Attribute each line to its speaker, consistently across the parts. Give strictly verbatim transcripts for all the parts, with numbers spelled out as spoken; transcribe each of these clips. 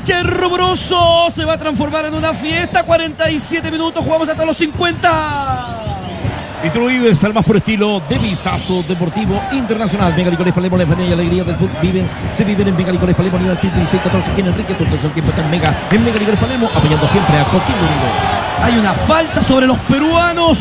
Speaker 1: Sánchez Rumoroso se va a transformar en una fiesta. cuarenta y siete minutos, jugamos hasta los cincuenta.
Speaker 2: Y tú lo vives al más por estilo de Vistazo Deportivo Internacional. Mega Licores Palermo, la familia y alegría del fútbol viven, se viven en Mega Licores Palermo, nivel treinta y seis catorce, aquí en Enrique, todo el tiempo está en Mega, en Mega Licores Palermo, apoyando siempre a Coquimbo Unido.
Speaker 1: Hay una falta sobre los peruanos.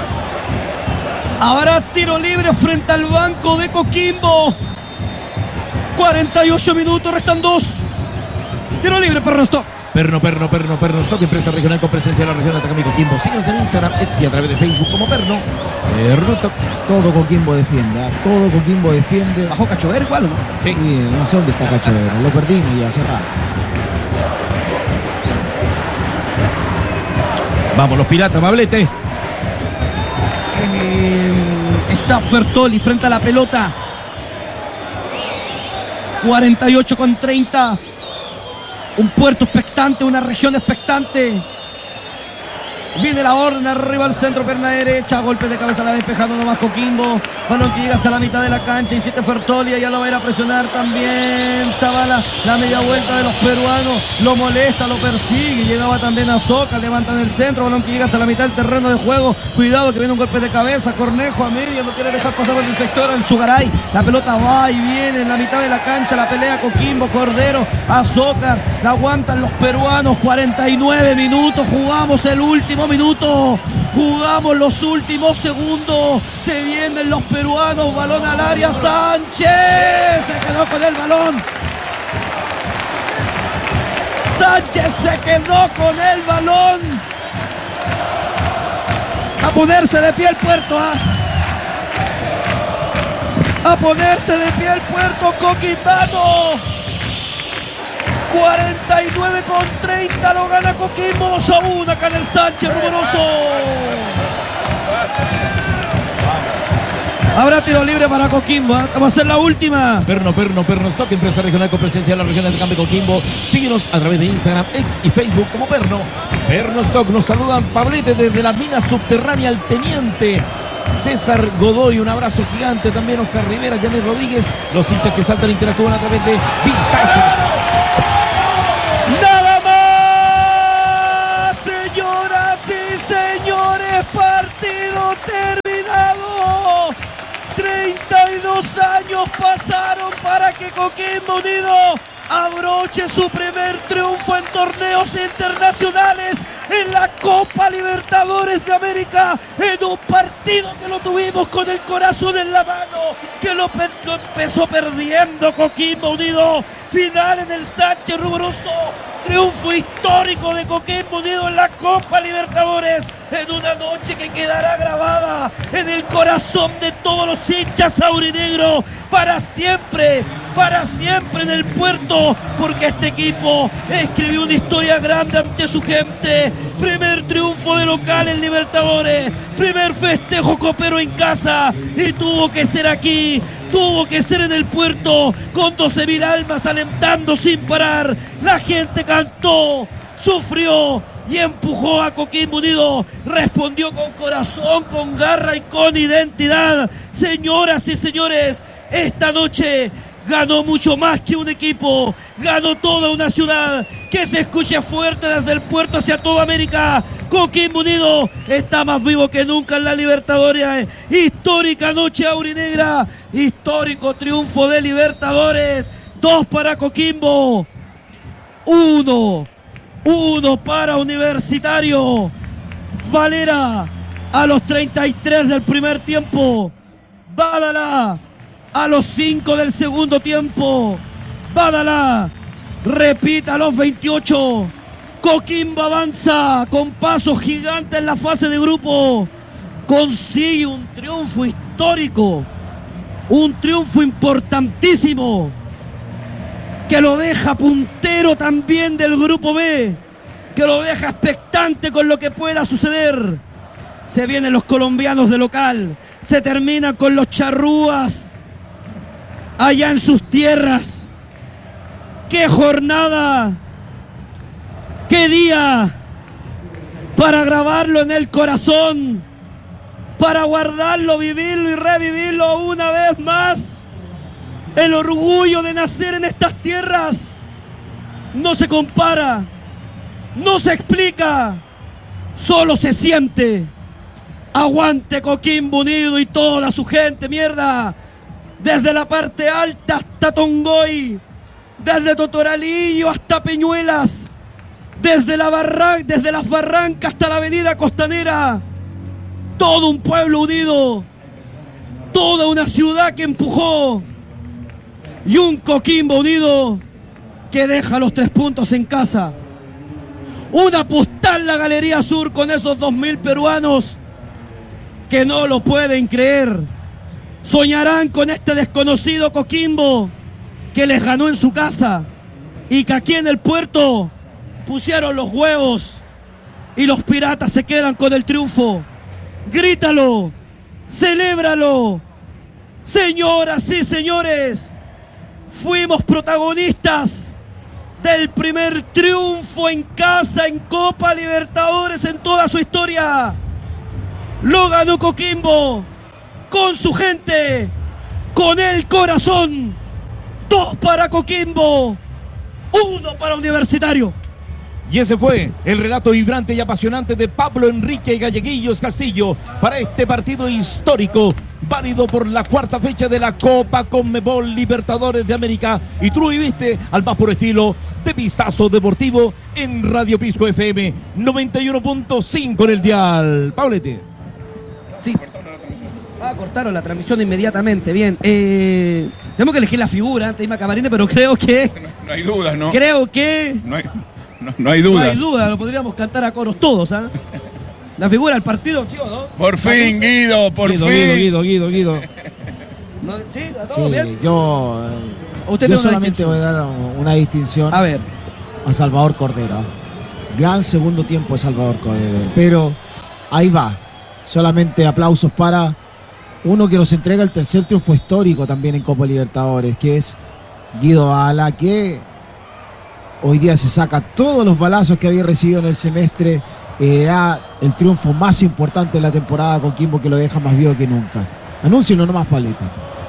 Speaker 1: Habrá tiro libre frente al banco de Coquimbo. cuarenta y ocho minutos, restan dos. Tiro libre para Rostock.
Speaker 2: Perno, Perno, Perno, Perno, Stock, empresa regional con presencia en la región de Atacama y Coquimbo. Síguenos en Instagram, Etsy, a través de Facebook como Perno. Perno Stock.
Speaker 3: Todo Coquimbo defiende, ¿eh? Todo Coquimbo defiende.
Speaker 1: ¿Bajó Cachover igual o no?
Speaker 3: Sí, no sé dónde está Cachover. Lo perdimos ya hace rato.
Speaker 2: Vamos, los piratas, Bablete.
Speaker 1: Eh, está Fertoli frente a la pelota. cuarenta y ocho con treinta. Un puerto expectante, una región expectante. Viene la orden arriba al centro, pierna derecha, golpe de cabeza, la despejando nomás Coquimbo. Balón que llega hasta la mitad de la cancha, insiste Fertoli, ya lo va a ir a presionar también Zavala. La media vuelta de los peruanos, lo molesta, lo persigue, llegaba también a Soca, levantan el centro, balón que llega hasta la mitad del terreno de juego. Cuidado que viene un golpe de cabeza, Cornejo a media, no quiere dejar pasar por el sector al Zugaray. La pelota va y viene en la mitad de la cancha, la pelea Coquimbo, Cordero, Azócar, la aguantan los peruanos. Cuarenta y nueve minutos, jugamos el último minuto, jugamos los últimos segundos, se vienen los peruanos, balón al área, Sánchez se quedó con el balón, Sánchez se quedó con el balón, a ponerse de pie el Puerto, ¿eh? a ponerse de pie el Puerto Coquimbano. cuarenta y nueve con treinta lo gana Coquimbo, dos a uno acá en el Sánchez Rumoroso. Habrá tiro libre para Coquimbo, ¿eh? Vamos a hacer la última.
Speaker 2: Perno, Perno, Perno Stock, empresa regional con presencia en la región de Atacama y Coquimbo. Síguenos a través de Instagram, X y Facebook como Perno. Perno Stock, nos saludan Pablete desde la mina subterránea, el teniente César Godoy, un abrazo gigante también, Oscar Rivera, Janet Rodríguez, los hinchas que saltan interactúan a través de Vistazo.
Speaker 1: Nada más, señoras y señores, partido terminado. treinta y dos años pasaron para que Coquimbo Unido abroche su primer triunfo en torneos internacionales en la Copa Libertadores de América, en un partido que lo tuvimos con el corazón en la mano, que lo, per lo empezó perdiendo Coquimbo Unido. Final en el Sánchez Rumoroso, triunfo histórico de Coquimbo Unido en la Copa Libertadores, en una noche que quedará grabada en el corazón de todos los hinchas aurinegros para siempre, para siempre en el Puerto, porque este equipo escribió una historia grande ante su gente. Primer triunfo de local en Libertadores, primer festejo copero en casa, y tuvo que ser aquí, tuvo que ser en el Puerto, con doce mil almas alentando sin parar. La gente cantó, sufrió y empujó a Coquimbo Unido, respondió con corazón, con garra y con identidad. Señoras y señores, esta noche ganó mucho más que un equipo, ganó toda una ciudad. Que se escuche fuerte desde el Puerto hacia toda América. Coquimbo Unido está más vivo que nunca en la Libertadores. Histórica noche aurinegra, histórico triunfo de Libertadores. Dos para Coquimbo, uno, uno para Universitario. Valera a los treinta y tres del primer tiempo, Badalá a los cinco del segundo tiempo, Badalá repita a los veintiocho. Coquimbo avanza con pasos gigantes en la fase de grupo, consigue un triunfo histórico, un triunfo importantísimo que lo deja puntero también del grupo B, que lo deja expectante con lo que pueda suceder. Se vienen los colombianos de local, se termina con los charrúas allá en sus tierras. ¡Qué jornada! ¡Qué día! Para grabarlo en el corazón, para guardarlo, vivirlo y revivirlo una vez más. El orgullo de nacer en estas tierras, no se compara, no se explica, solo se siente. Aguante Coquimbo Unido y toda su gente, mierda. Desde la parte alta hasta Tongoy, desde Totoralillo hasta Peñuelas, desde, la barran- desde las barrancas hasta la avenida Costanera. Todo un pueblo unido, toda una ciudad que empujó y un Coquimbo Unido que deja los tres puntos en casa. Una postal la Galería Sur con esos dos mil peruanos que no lo pueden creer. Soñarán con este desconocido Coquimbo que les ganó en su casa y que aquí en el puerto pusieron los huevos y los piratas se quedan con el triunfo. Grítalo, celébralo. Señoras y señores, fuimos protagonistas del primer triunfo en casa en Copa Libertadores en toda su historia. Lo ganó Coquimbo con su gente, con el corazón. Dos para Coquimbo, uno para Universitario.
Speaker 2: Y ese fue el relato vibrante y apasionante de Pablo Enrique Galleguillos Castillo para este partido histórico, válido por la cuarta fecha de la Copa Conmebol Libertadores de América. Y tú lo viviste al más puro estilo de Vistazo Deportivo en Radio Pisco F M noventa y uno punto cinco en el dial. Pablete.
Speaker 1: Sí. Ah, cortaron la transmisión inmediatamente. Bien. Eh, tenemos que elegir la figura ante Ima Camarines, pero creo que.
Speaker 4: No, no hay dudas, ¿no?
Speaker 1: Creo que.
Speaker 4: No hay, no, no hay dudas.
Speaker 1: No hay duda, lo podríamos cantar a coros todos, ¿ah? ¿eh? La figura del partido, chicos, ¿no?
Speaker 4: Por fin, Guido, por
Speaker 2: Guido,
Speaker 4: fin.
Speaker 2: Guido, Guido, Guido, Guido.
Speaker 1: ¿No? ¿Sí? ¿A todos
Speaker 3: Sí,
Speaker 1: bien?
Speaker 3: yo,
Speaker 1: ¿O usted
Speaker 3: yo
Speaker 1: tiene una
Speaker 3: solamente
Speaker 1: distinción?
Speaker 3: voy a dar una distinción
Speaker 1: A ver.
Speaker 3: a Salvador Cordero. Gran segundo tiempo de Salvador Cordero. Pero ahí va. Solamente aplausos para uno que nos entrega el tercer triunfo histórico también en Copa Libertadores, que es Guido Ala, que hoy día se saca todos los balazos que había recibido en el semestre. Eh, da el triunfo más importante de la temporada con Coquimbo, que lo deja más vivo que nunca. Anúncialo nomás, Palete.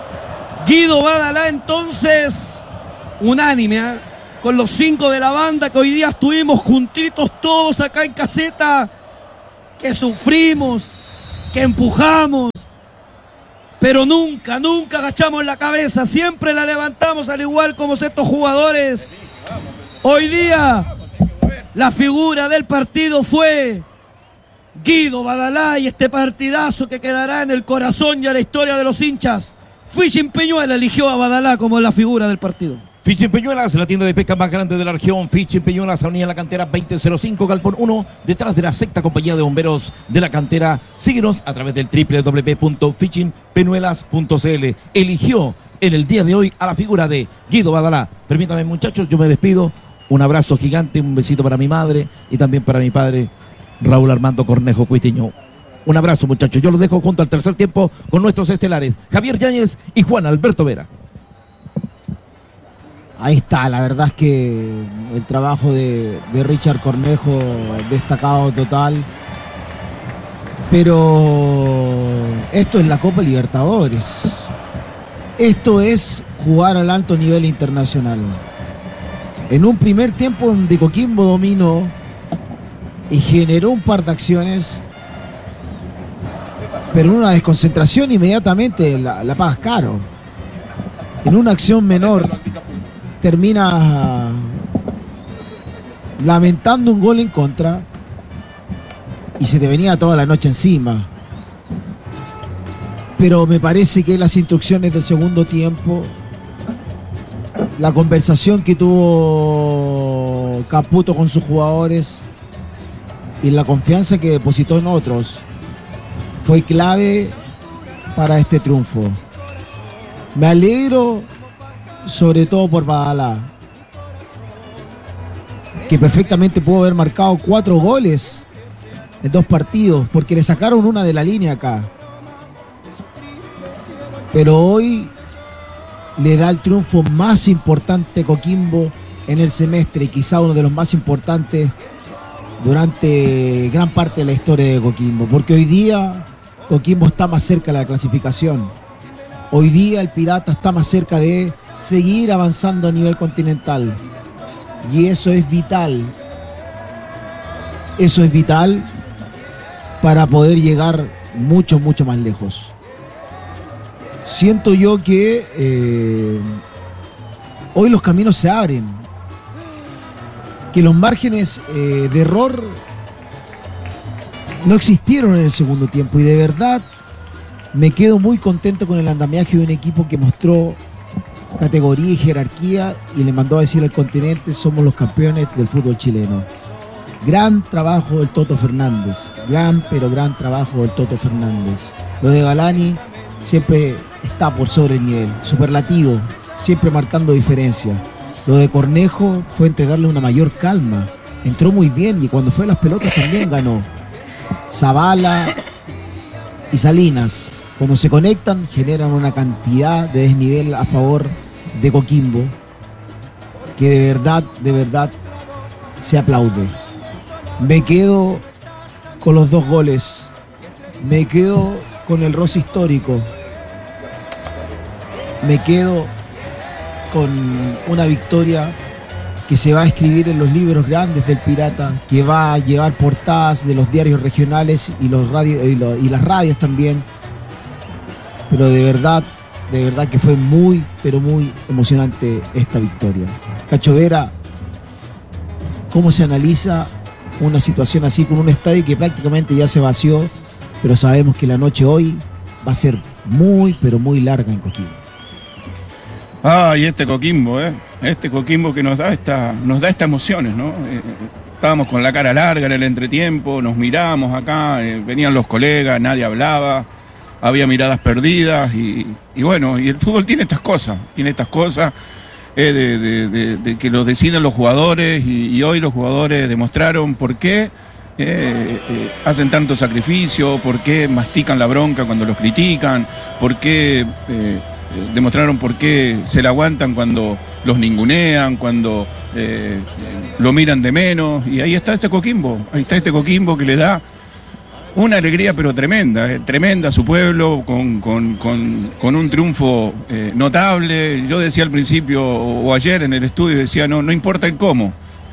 Speaker 1: Guido Badalá, entonces, unánime, ¿eh? Con los cinco de la banda que hoy día estuvimos juntitos todos acá en caseta, que sufrimos, que empujamos, pero nunca, nunca agachamos la cabeza, siempre la levantamos al igual como estos jugadores. Hoy día la figura del partido fue Guido Badalá y este partidazo que quedará en el corazón y a la historia de los hinchas. Fishing Peñuela eligió a Badalá como la figura del partido.
Speaker 2: Fishing Peñuelas, la tienda de pesca más grande de la región. Fishing Peñuelas, Avenida La Cantera veinte cero cinco, Galpón uno, detrás de la sexta compañía de bomberos de La Cantera. Síguenos a través del doble u doble u doble u punto fishing peñuelas punto c l. Eligió en el día de hoy a la figura de Guido Badalá. Permítanme, muchachos, yo me despido. Un abrazo gigante, un besito para mi madre y también para mi padre, Raúl Armando Cornejo Cuitiño. Un abrazo, muchachos. Yo los dejo junto al tercer tiempo con nuestros estelares, Javier Yáñez y Juan Alberto Vera.
Speaker 3: Ahí está, la verdad es que el trabajo de, de Richard Cornejo destacado total. Pero esto es la Copa Libertadores. Esto es jugar al alto nivel internacional. En un primer tiempo donde Coquimbo dominó y generó un par de acciones, pero en una desconcentración inmediatamente la, la pagas caro. En una acción menor termina lamentando un gol en contra y se te venía toda la noche encima. Pero me parece que las instrucciones del segundo tiempo, la conversación que tuvo Caputo con sus jugadores y la confianza que depositó en otros fue clave para este triunfo. Me alegro sobre todo por Badalá, que perfectamente pudo haber marcado cuatro goles en dos partidos, porque le sacaron una de la línea acá. Pero hoy le da el triunfo más importante Coquimbo en el semestre, y quizá uno de los más importantes durante gran parte de la historia de Coquimbo, porque hoy día Coquimbo está más cerca de la clasificación. Hoy día el Pirata está más cerca de seguir avanzando a nivel continental. Y eso es vital. Eso es vital para poder llegar mucho, mucho más lejos. Siento yo que eh, hoy los caminos se abren, que los márgenes eh, de error no existieron en el segundo tiempo, y de verdad me quedo muy contento con el andamiaje de un equipo que mostró categoría y jerarquía y le mandó a decir al continente: somos los campeones del fútbol chileno. Gran trabajo del Toto Fernández, gran pero gran trabajo del Toto Fernández. Lo de Galani siempre está por sobre el nivel, superlativo, siempre marcando diferencia. Lo de Cornejo fue entregarle una mayor calma, entró muy bien y cuando fue a las pelotas también ganó. Zavala y Salinas, cuando se conectan, generan una cantidad de desnivel a favor de Coquimbo que de verdad, de verdad se aplaude. Me quedo con los dos goles, me quedo con el roce histórico, me quedo con una victoria que se va a escribir en los libros grandes del Pirata, que va a llevar portadas de los diarios regionales y, los radio, y, lo, y las radios también. Pero de verdad, de verdad que fue muy, pero muy emocionante esta victoria. Cacho Vera, ¿cómo se analiza una situación así con un estadio que prácticamente ya se vació, pero sabemos que la noche hoy va a ser muy, pero muy larga en Coquimbo?
Speaker 4: Ay, este Coquimbo, ¿eh? Este Coquimbo que nos da esta, nos da estas emociones, ¿no? Eh, estábamos con la cara larga en el entretiempo, nos miramos acá, eh, venían los colegas, nadie hablaba, había miradas perdidas y, y bueno, y el fútbol tiene estas cosas, tiene estas cosas eh, de, de, de, de que lo deciden los jugadores y, y hoy los jugadores demostraron por qué eh, eh, hacen tanto sacrificio, por qué mastican la bronca cuando los critican, por qué... Eh, demostraron por qué se la aguantan cuando los ningunean, cuando eh, lo miran de menos, y ahí está este Coquimbo, ahí está este Coquimbo que le da una alegría pero tremenda, eh, tremenda a su pueblo, con, con, con, con un triunfo eh, notable. Yo decía al principio, o, o ayer en el estudio, decía no, no importa el cómo,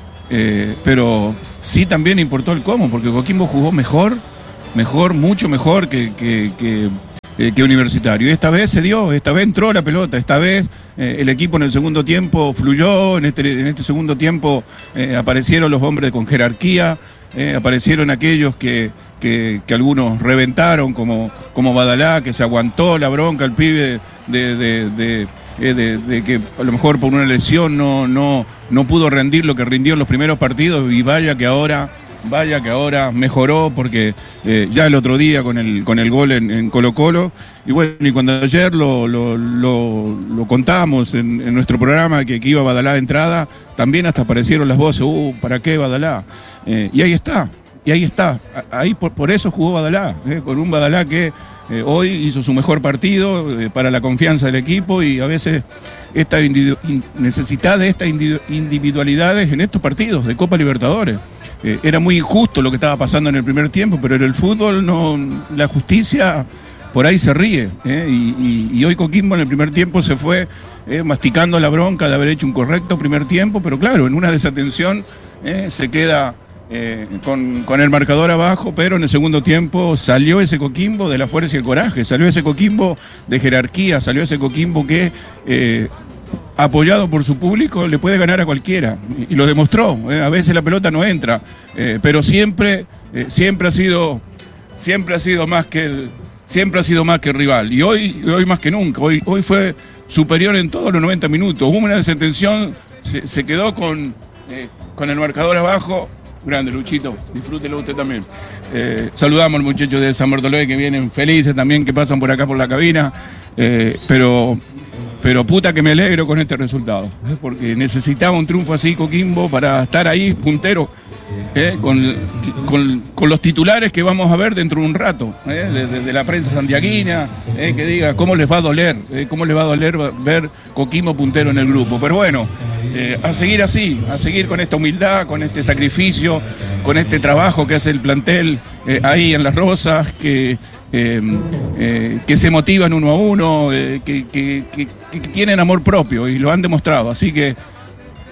Speaker 4: eh, pero sí también importó el cómo, porque Coquimbo jugó mejor, mejor, mucho mejor que... que, que Eh, que Universitario. Y esta vez se dio, esta vez entró la pelota, esta vez eh, el equipo en el segundo tiempo fluyó, en este, en este segundo tiempo eh, aparecieron los hombres con jerarquía, eh, aparecieron aquellos que, que, que algunos reventaron, como, como Badalá, que se aguantó la bronca, el pibe de, de, de, de, de, de que a lo mejor por una lesión no, no, no pudo rendir lo que rindió en los primeros partidos, y vaya que ahora... Vaya que ahora mejoró, porque eh, ya el otro día con el con el gol en, en Colo Colo, y bueno, y cuando ayer lo, lo, lo, lo contamos en, en nuestro programa que, que iba Badalá de entrada, también hasta aparecieron las voces, uh, ¿para qué Badalá? Eh, y ahí está, y ahí está, ahí por, por eso jugó Badalá, eh, con un Badalá que eh, hoy hizo su mejor partido eh, para la confianza del equipo, y a veces esta individu- necesidad de estas individualidades en estos partidos de Copa Libertadores. Eh, era muy injusto lo que estaba pasando en el primer tiempo, pero en el fútbol no, la justicia por ahí se ríe, ¿eh? y, y, y hoy Coquimbo en el primer tiempo se fue eh, masticando la bronca de haber hecho un correcto primer tiempo, pero claro, en una desatención eh, se queda eh, con, con el marcador abajo, pero en el segundo tiempo salió ese Coquimbo de la fuerza y el coraje, salió ese Coquimbo de jerarquía, salió ese Coquimbo que... Eh, apoyado por su público, le puede ganar a cualquiera, y, y lo demostró, ¿eh? A veces la pelota no entra, eh, pero siempre, eh, siempre ha sido, siempre ha sido más que el, siempre ha sido más que el rival, y hoy, hoy más que nunca, hoy, hoy fue superior en todos los noventa minutos, hubo una desatención, se, se quedó con, eh, con el marcador abajo. Grande, Luchito, disfrútelo usted también. Eh, saludamos a los muchachos de San Bartolomé que vienen felices también, que pasan por acá por la cabina, eh, pero... Pero puta que me alegro con este resultado, ¿eh? Porque necesitaba un triunfo así Coquimbo para estar ahí puntero, ¿eh? con, con, con los titulares que vamos a ver dentro de un rato, ¿eh? de, de, de la prensa santiaguina, ¿eh? que diga cómo les va a doler, ¿eh? cómo les va a doler ver Coquimbo puntero en el grupo. Pero bueno, eh, a seguir así, a seguir con esta humildad, con este sacrificio, con este trabajo que hace el plantel eh, ahí en Las Rosas, que... Eh, eh, que se motivan uno a uno, eh, que, que, que, que tienen amor propio y lo han demostrado. Así que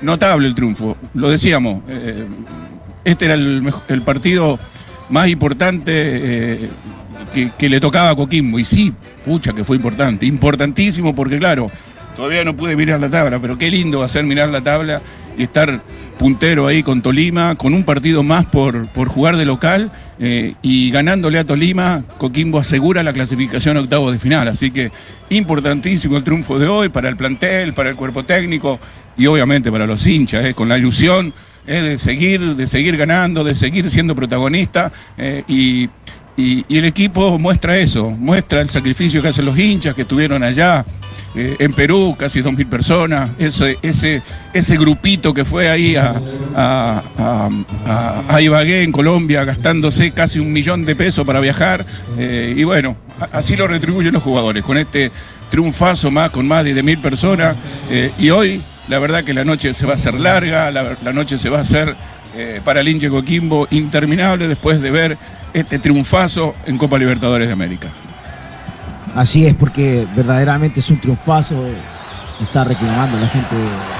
Speaker 4: notable el triunfo. Lo decíamos, eh, este era el, el partido más importante eh, que, que le tocaba a Coquimbo. Y sí, pucha que fue importante, importantísimo porque claro, todavía no pude mirar la tabla, pero qué lindo hacer mirar la tabla y estar puntero ahí con Tolima, con un partido más por, por jugar de local eh, y ganándole a Tolima, Coquimbo asegura la clasificación a octavos de final. Así que importantísimo el triunfo de hoy para el plantel, para el cuerpo técnico y obviamente para los hinchas, eh, con la ilusión eh, de seguir, de seguir ganando, de seguir siendo protagonista eh, y, y, y el equipo muestra eso, muestra el sacrificio que hacen los hinchas que estuvieron allá. Eh, en Perú, casi dos mil personas, ese, ese, ese grupito que fue ahí a, a, a, a, a Ibagué, en Colombia, gastándose casi un millón de pesos para viajar, eh, y bueno, a, así lo retribuyen los jugadores, con este triunfazo más, con más de mil personas, eh, y hoy, la verdad que la noche se va a hacer larga, la, la noche se va a hacer eh, para el hincha Coquimbo interminable después de ver este triunfazo en Copa Libertadores de América.
Speaker 3: Así es, porque verdaderamente es un triunfazo. Está reclamando la gente de,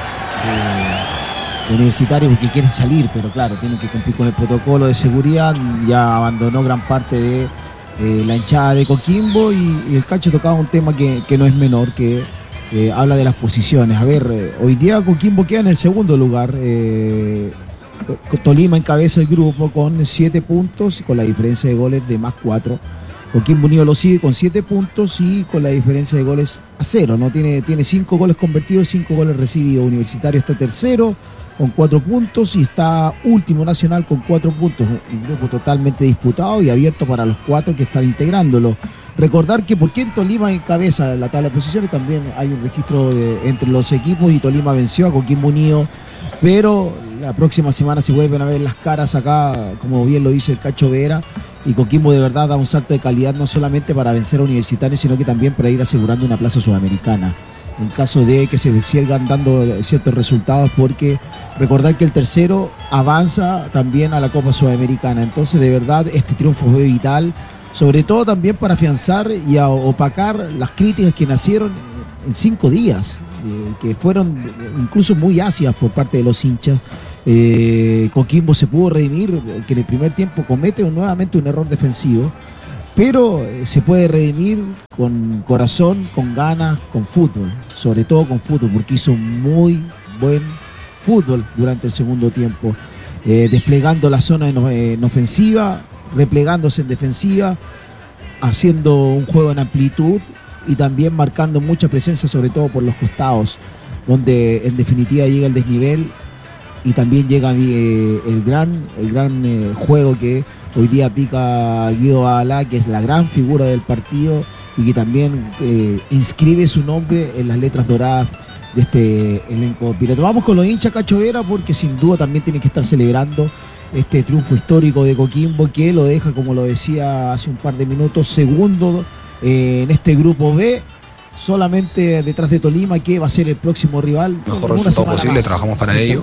Speaker 3: de Universitario porque quiere salir, pero claro, tienen que cumplir con el protocolo de seguridad. Ya abandonó gran parte de eh, la hinchada de Coquimbo y, y el Cacho tocaba un tema que, que no es menor, que eh, habla de las posiciones. A ver, eh, hoy día Coquimbo queda en el segundo lugar. Eh, Tolima encabeza el grupo con siete puntos, con la diferencia de goles de más cuatro. Coquimbo Unido lo sigue con siete puntos y con la diferencia de goles a cero, ¿no? Tiene, tiene cinco goles convertidos, cinco goles recibidos. Universitario está tercero con cuatro puntos y está último Nacional con cuatro puntos. Un grupo totalmente disputado y abierto para los cuatro que están integrándolo. Recordar que porque en Tolima encabeza la tabla de posiciones, también hay un registro de, entre los equipos y Tolima venció a Coquimbo Unido, pero la próxima semana se vuelven a ver las caras acá, como bien lo dice el Cacho Vera, y Coquimbo de verdad da un salto de calidad no solamente para vencer a Universitario, sino que también para ir asegurando una plaza sudamericana, en caso de que se sigan dando ciertos resultados, porque recordar que el tercero avanza también a la Copa Sudamericana. Entonces de verdad este triunfo fue vital, sobre todo también para afianzar y a opacar las críticas que nacieron en cinco días, eh, que fueron incluso muy ácidas por parte de los hinchas. Eh, Coquimbo se pudo redimir, que en el primer tiempo comete nuevamente un error defensivo, pero eh, se puede redimir con corazón, con ganas, con fútbol, sobre todo con fútbol, porque hizo muy buen fútbol durante el segundo tiempo, eh, desplegando la zona en, en ofensiva, replegándose en defensiva, haciendo un juego en amplitud y también marcando mucha presencia, sobre todo por los costados, donde en definitiva llega el desnivel. Y también llega eh, el gran, el gran eh, juego que hoy día aplica Guido Badalá, que es la gran figura del partido y que también eh, inscribe su nombre en las letras doradas de este elenco pirata. Vamos con los hinchas, Cacho Vera, porque sin duda también tienen que estar celebrando este triunfo histórico de Coquimbo, que lo deja, como lo decía hace un par de minutos, segundo eh, en este grupo B, solamente detrás de Tolima, que va a ser el próximo rival.
Speaker 5: Mejor resultado posible, más. Trabajamos para ello.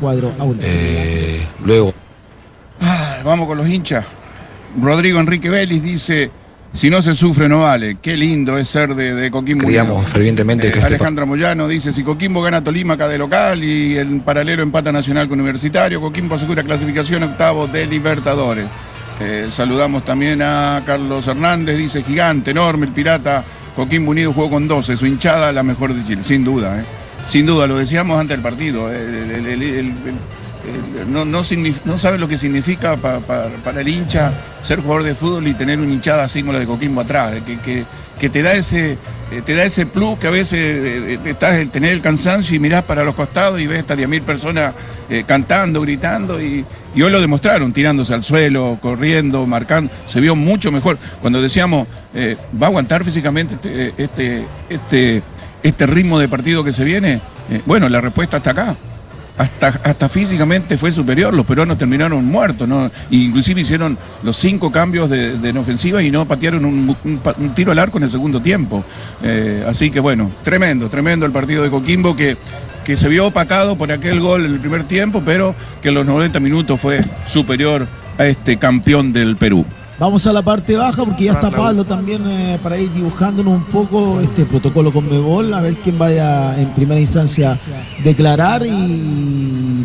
Speaker 5: Eh, luego.
Speaker 4: Ah, vamos con los hinchas. Rodrigo Enrique Vélez dice: si no se sufre, no vale. Qué lindo es ser de, de Coquimbo.
Speaker 5: Creíamos fervientemente
Speaker 4: eh,
Speaker 5: que
Speaker 4: Alejandra este... Moyano dice: si Coquimbo gana Tolima acá de local y el paralelo empata Nacional con Universitario, Coquimbo asegura clasificación octavos de Libertadores. Eh, saludamos también a Carlos Hernández, dice: gigante, enorme, el Pirata. Coquimbo Unido jugó con doce, su hinchada la mejor de Chile, sin duda, ¿eh? Sin duda, lo decíamos antes del partido, ¿eh? el, el, el, el, el, el, no, no, no sabe lo que significa pa, pa, para el hincha ser jugador de fútbol y tener una hinchada así como la de Coquimbo atrás, ¿eh? que, que, que te da ese te da ese plus que a veces eh, estás en tener el cansancio y mirás para los costados y ves estas diez mil personas eh, cantando, gritando y, y hoy lo demostraron, tirándose al suelo, corriendo, marcando, se vio mucho mejor. Cuando decíamos, eh, ¿va a aguantar físicamente este, este, este, este ritmo de partido que se viene? Eh, bueno, la respuesta está acá. Hasta, hasta físicamente fue superior, los peruanos terminaron muertos, ¿no? Inclusive hicieron los cinco cambios de, de en ofensiva y no patearon un, un, un tiro al arco en el segundo tiempo. Eh, así que bueno, tremendo, tremendo el partido de Coquimbo que, que se vio opacado por aquel gol en el primer tiempo, pero que en los noventa minutos fue superior a este campeón del Perú.
Speaker 3: Vamos a la parte baja porque ya está Pablo también eh, para ir dibujándonos un poco este protocolo con Conmebol, a ver quién vaya en primera instancia a declarar y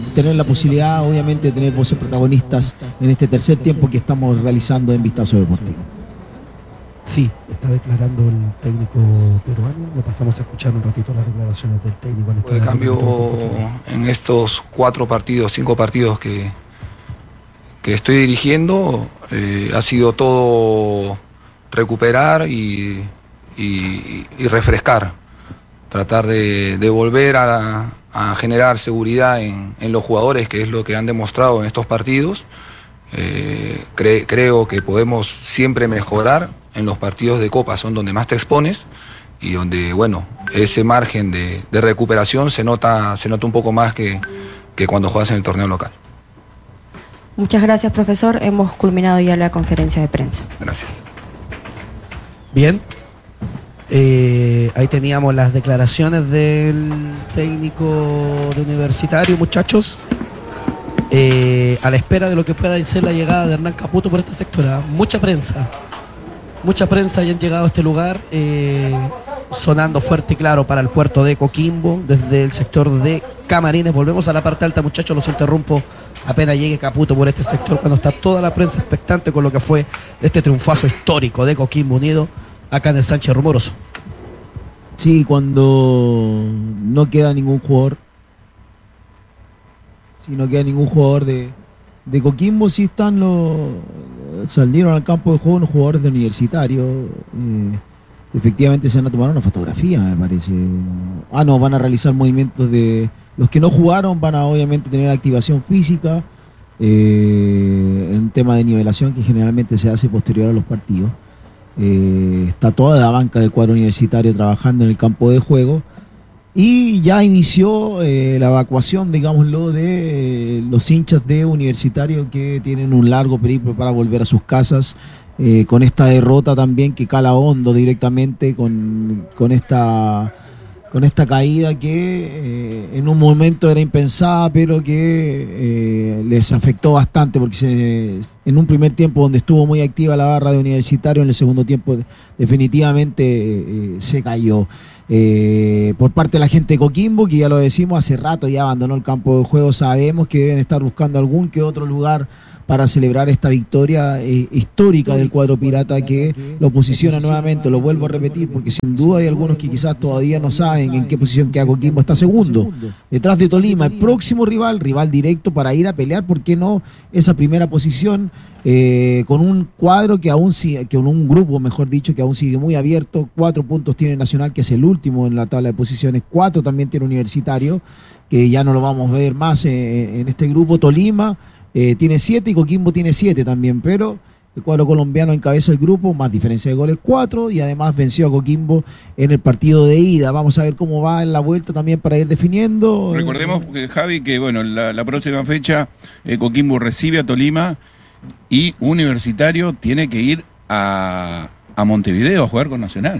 Speaker 3: tener la posibilidad, obviamente, de tener voces protagonistas en este tercer tiempo que estamos realizando en Vistazo Deportivo.
Speaker 6: Sí, está declarando el técnico peruano. Lo pasamos a escuchar un ratito las declaraciones del técnico.
Speaker 5: De cambio, en estos cuatro partidos, cinco partidos que, que estoy dirigiendo, eh, ha sido todo recuperar y, y, y refrescar. Tratar de, de volver a, a generar seguridad en, en los jugadores, que es lo que han demostrado en estos partidos. Eh, cre, creo que podemos siempre mejorar. En los partidos de Copa son donde más te expones y donde, bueno, ese margen de, de recuperación se nota, se nota un poco más que, que cuando juegas en el torneo local.
Speaker 7: Muchas gracias, profesor. Hemos culminado ya la conferencia de prensa.
Speaker 5: Gracias.
Speaker 6: Bien. Eh, ahí teníamos las declaraciones del técnico de Universitario, muchachos. Eh, a la espera de lo que pueda ser la llegada de Hernán Caputo por esta sectora. Mucha prensa. Mucha prensa ya han llegado a este lugar, eh, sonando fuerte y claro para el puerto de Coquimbo, desde el sector de Camarines. Volvemos a la parte alta, muchachos, los interrumpo apenas llegue Caputo por este sector, cuando está toda la prensa expectante con lo que fue este triunfazo histórico de Coquimbo Unido acá en el Sánchez Rumoroso.
Speaker 3: Sí, cuando no queda ningún jugador, si no queda ningún jugador de, de Coquimbo, sí están los... salieron al campo de juego unos jugadores de Universitario. Eh, efectivamente se van a tomar una fotografía, me parece. Ah, no, van a realizar movimientos de... Los que no jugaron van a obviamente tener activación física, eh, en un tema de nivelación que generalmente se hace posterior a los partidos. Eh, está toda la banca del cuadro universitario trabajando en el campo de juego. Y ya inició eh, la evacuación, digámoslo, de eh, los hinchas de Universitario que tienen un largo periplo para volver a sus casas, eh, con esta derrota también que cala hondo directamente con, con, esta, con esta caída que eh, en un momento era impensada, pero que eh, les afectó bastante porque se, en un primer tiempo donde estuvo muy activa la barra de Universitario, en el segundo tiempo definitivamente eh, se cayó. Eh, por parte de la gente de Coquimbo, que ya lo decimos, hace rato ya abandonó el campo de juego. Sabemos que deben estar buscando algún que otro lugar para celebrar esta victoria eh, histórica del cuadro pirata, que lo posiciona nuevamente. Lo vuelvo a repetir porque sin duda hay algunos que quizás todavía no saben en qué posición queda Coquimbo. Está segundo, detrás de Tolima, el próximo rival, rival directo para ir a pelear, ¿por qué no?, esa primera posición. Eh, con un cuadro que aún sigue, que con un grupo, mejor dicho, que aún sigue muy abierto. Cuatro puntos tiene Nacional, que es el último en la tabla de posiciones. Cuatro también tiene Universitario, que ya no lo vamos a ver más eh, en este grupo. Tolima eh, tiene siete y Coquimbo tiene siete también, pero el cuadro colombiano encabeza el grupo, más diferencia de goles, cuatro, y además venció a Coquimbo en el partido de ida. Vamos a ver cómo va en la vuelta también para ir definiendo.
Speaker 4: Recordemos, Javi, que bueno, la, la próxima fecha eh, Coquimbo recibe a Tolima y Universitario tiene que ir a, a Montevideo a jugar con Nacional.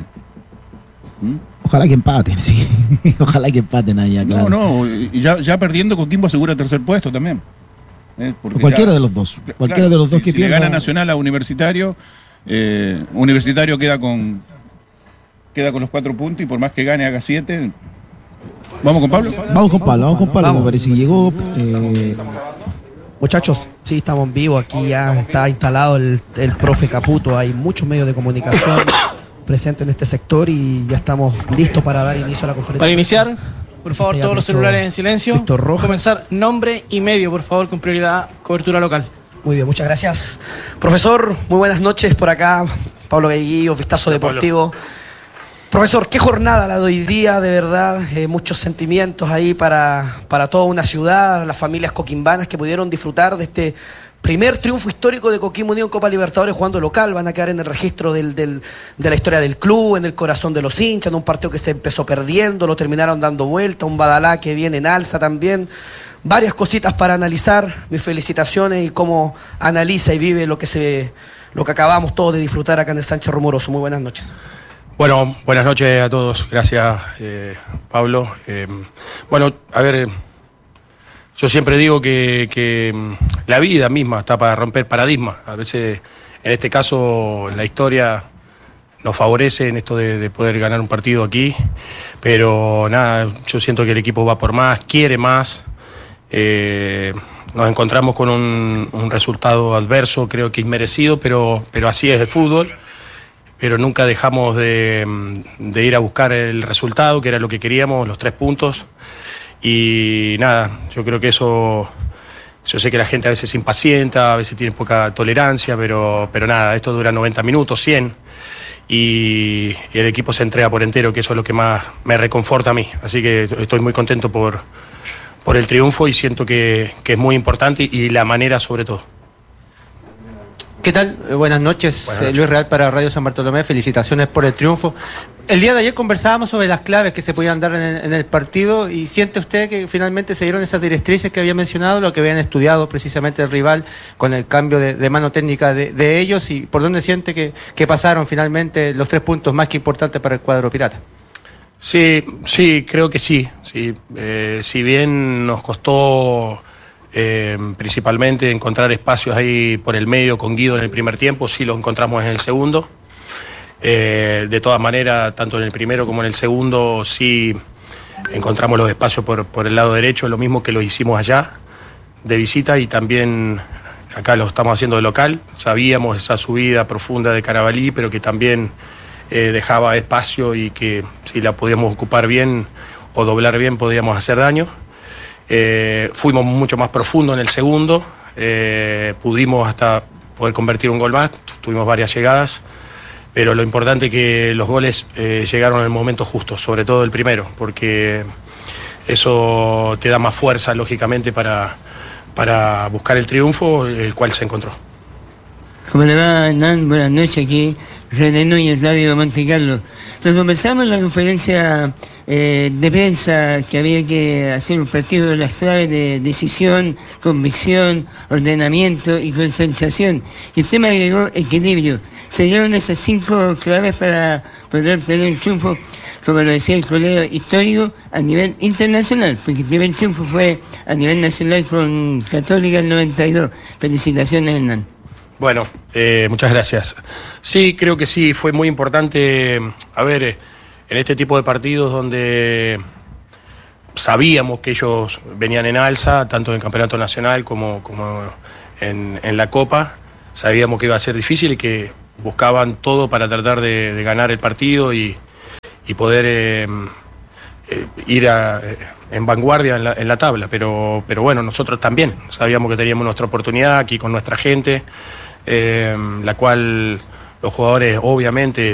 Speaker 4: ¿Mm?
Speaker 3: Ojalá que empaten, sí. Ojalá que empaten allá, claro.
Speaker 4: No, no, y ya, ya perdiendo Coquimbo asegura el tercer puesto también. ¿Eh?
Speaker 3: Cualquiera ya, de los dos. Cualquiera claro, de los dos
Speaker 4: si,
Speaker 3: que
Speaker 4: si
Speaker 3: pierda.
Speaker 4: Le gana Nacional a Universitario, eh, Universitario queda con queda con los cuatro puntos y por más que gane haga siete. ¿Vamos con Pablo?
Speaker 3: Vamos con Pablo, vamos con Pablo, vamos. Me parece que llegó... Eh,
Speaker 6: Muchachos, sí, estamos en vivo, aquí ya está instalado el, el profe Caputo, hay muchos medios de comunicación presentes en este sector y ya estamos listos para dar inicio a la conferencia.
Speaker 8: Para iniciar, por favor, todos los celulares en silencio. Comenzar nombre y medio, por favor, con prioridad cobertura local.
Speaker 6: Muy bien, muchas gracias. Profesor, muy buenas noches por acá. Pablo Galleguillo, Vistazo Deportivo. Profesor, qué jornada la de hoy día, de verdad, eh, muchos sentimientos ahí para, para toda una ciudad, las familias coquimbanas que pudieron disfrutar de este primer triunfo histórico de Coquimbo Unido en Copa Libertadores jugando local. Van a quedar en el registro del, del, de la historia del club, en el corazón de los hinchas, en un partido que se empezó perdiendo, lo terminaron dando vuelta, un Badalá que viene en alza también. Varias cositas para analizar, mis felicitaciones y cómo analiza y vive lo que, se, lo que acabamos todos de disfrutar acá en el Sánchez Rumoroso. Muy buenas noches.
Speaker 9: Bueno, buenas noches a todos. Gracias, eh, Pablo. Eh, bueno, a ver, eh, yo siempre digo que, que la vida misma está para romper paradigmas. A veces, en este caso, la historia nos favorece en esto de, de poder ganar un partido aquí. Pero nada, yo siento que el equipo va por más, quiere más. Eh, nos encontramos con un, un resultado adverso, creo que inmerecido, pero, pero así es el fútbol. Pero nunca dejamos de, de ir a buscar el resultado, que era lo que queríamos, los tres puntos. Y nada, yo creo que eso... Yo sé que la gente a veces se impacienta, a veces tiene poca tolerancia, pero, pero nada, esto dura noventa minutos, cien, y, y el equipo se entrega por entero, que eso es lo que más me reconforta a mí. Así que estoy muy contento por, por el triunfo y siento que, que es muy importante y, y la manera sobre todo.
Speaker 10: ¿Qué tal? Buenas noches, Buenas noches. Eh, Luis Real para Radio San Bartolomé, felicitaciones por el triunfo. El día de ayer conversábamos sobre las claves que se podían dar en el, en el partido y ¿siente usted que finalmente se dieron esas directrices que había mencionado, lo que habían estudiado precisamente el rival con el cambio de, de mano técnica de, de ellos y por dónde siente que, que pasaron finalmente los tres puntos más que importantes para el cuadro pirata?
Speaker 9: Sí, sí, creo que sí. sí. Eh, si bien nos costó... Eh, principalmente encontrar espacios ahí por el medio con Guido en el primer tiempo, sí lo encontramos en el segundo. Eh, de todas maneras, tanto en el primero como en el segundo, sí encontramos los espacios por, por el lado derecho, lo mismo que lo hicimos allá, de visita, y también acá lo estamos haciendo de local. Sabíamos esa subida profunda de Carabalí, pero que también eh, dejaba espacio y que si la podíamos ocupar bien o doblar bien podíamos hacer daño. Eh, fuimos mucho más profundo en el segundo, eh, pudimos hasta poder convertir un gol más, tuvimos varias llegadas, pero lo importante es que los goles eh, llegaron en el momento justo, sobre todo el primero, porque eso te da más fuerza, lógicamente, para, para buscar el triunfo, el cual se encontró.
Speaker 11: ¿Cómo le va, Hernán? Buenas noches, aquí René Núñez, Radio Monte Carlo. Nos conversamos en la conferencia eh, de prensa que había que hacer un partido de las claves de decisión, convicción, ordenamiento y concentración. Y usted me agregó equilibrio. Se dieron esas cinco claves para poder tener un triunfo, como lo decía el colega histórico, a nivel internacional, porque el primer triunfo fue a nivel nacional con Católica en noventa y dos. Felicitaciones, Hernán.
Speaker 9: Bueno, eh, muchas gracias. Sí, creo que sí, fue muy importante, a ver, en este tipo de partidos donde sabíamos que ellos venían en alza, tanto en el campeonato nacional como, como en, en la Copa, sabíamos que iba a ser difícil y que buscaban todo para tratar de, de ganar el partido y, y poder eh, eh, ir a, eh, en vanguardia en la, en la tabla, pero, pero bueno, nosotros también sabíamos que teníamos nuestra oportunidad aquí con nuestra gente, eh, la cual los jugadores obviamente